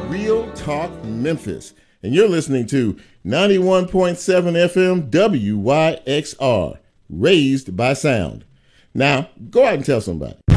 Real Talk Memphis. And you're listening to 91.7 FM WYXR, Raised by Sound. Now, go out and tell somebody.